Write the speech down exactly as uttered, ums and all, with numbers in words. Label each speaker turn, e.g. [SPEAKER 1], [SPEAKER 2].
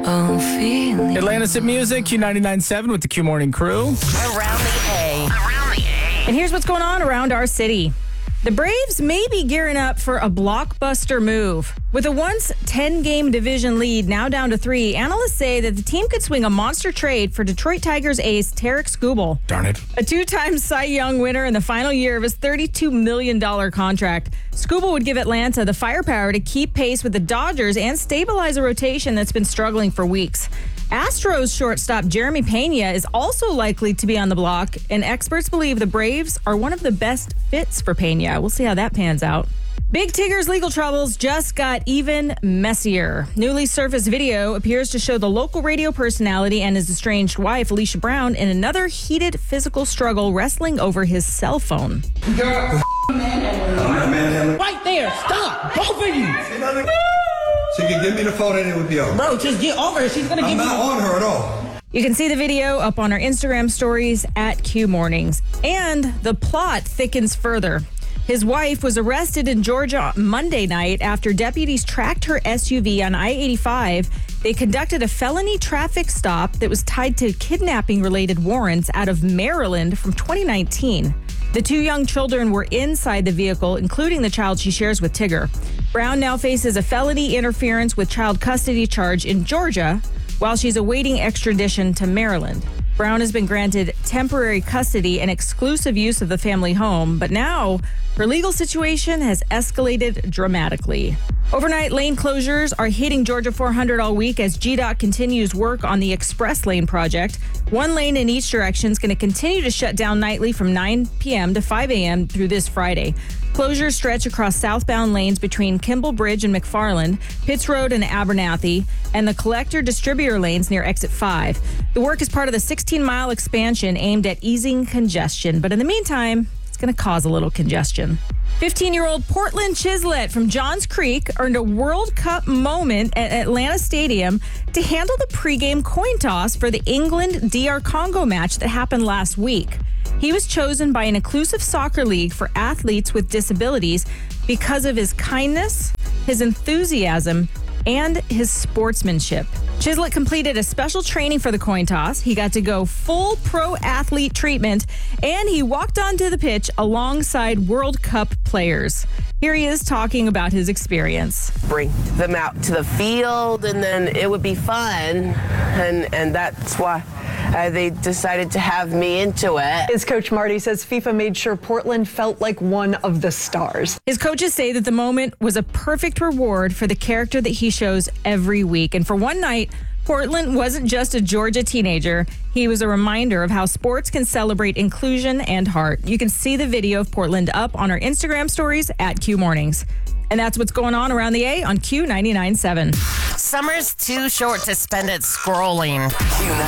[SPEAKER 1] Oh, feeling.
[SPEAKER 2] Atlantis at Music, Q ninety-nine point seven with the Q Morning Crew.
[SPEAKER 3] Around the A. Around the A.
[SPEAKER 4] And here's what's going on around our city. The Braves may be gearing up for a blockbuster move. With a once ten-game division lead now down to three, analysts say that the team could swing a monster trade for Detroit Tigers ace Tarek Skubal.
[SPEAKER 2] Darn it.
[SPEAKER 4] A two-time Cy Young winner in the final year of his thirty-two million dollars contract. Skubal would give Atlanta the firepower to keep pace with the Dodgers and stabilize a rotation that's been struggling for weeks. Astros shortstop Jeremy Pena is also likely to be on the block, and experts believe the Braves are one of the best fits for Pena. We'll see how that pans out. Big Tigger's legal troubles just got even messier. Newly surfaced video appears to show the local radio personality and his estranged wife, Alicia Brown, in another heated physical struggle wrestling over his cell phone.
[SPEAKER 5] Girl, man,
[SPEAKER 6] right there. Stop. Both of you.
[SPEAKER 5] she can give me the phone and it would be over.
[SPEAKER 6] Bro, just get over her. She's going to
[SPEAKER 5] I'm
[SPEAKER 6] give
[SPEAKER 5] not
[SPEAKER 6] you...
[SPEAKER 5] on her at all.
[SPEAKER 4] You can see the video up on our Instagram stories at Q Mornings. And the plot thickens further. His wife was arrested in Georgia Monday night after deputies tracked her S U V on I eighty-five. They conducted a felony traffic stop that was tied to kidnapping-related warrants out of Maryland from twenty nineteen. The two young children were inside the vehicle, including the child she shares with Tigger. Brown now faces a felony interference with child custody charge in Georgia while she's awaiting extradition to Maryland. Brown has been granted temporary custody and exclusive use of the family home, but now her legal situation has escalated dramatically. Overnight lane closures are hitting Georgia four hundred all week as G DOT continues work on the Express Lane project. One lane in each direction is going to continue to shut down nightly from nine p.m. to five a.m. through this Friday. Closures stretch across southbound lanes between Kimball Bridge and McFarland, Pitts Road and Abernathy, and the collector distributor lanes near Exit five. The work is part of the sixteen-mile expansion aimed at easing congestion, but in the meantime, it's going to cause a little congestion. fifteen-year-old Portland Chislett from Johns Creek earned a World Cup moment at Atlanta Stadium to handle the pregame coin toss for the England-D R Congo match that happened last week. He was chosen by an inclusive soccer league for athletes with disabilities because of his kindness, his enthusiasm, and his sportsmanship. Chislett completed a special training for the coin toss. He got to go full pro athlete treatment, and he walked onto the pitch alongside World Cup players. Here he is talking about his experience.
[SPEAKER 3] Bring them out to the field, and then it would be fun, and, and that's why uh, they decided to have me into it.
[SPEAKER 7] His coach Marty says FIFA made sure Portland felt like one of the stars.
[SPEAKER 4] His coaches say that the moment was a perfect reward for the character that he shows every week. And for one night, Portland wasn't just a Georgia teenager. He was a reminder of how sports can celebrate inclusion and heart. You can see the video of Portland up on our Instagram stories at Q Mornings. And that's what's going on around the A on Q ninety-nine point seven.
[SPEAKER 3] Summer's too short to spend it scrolling.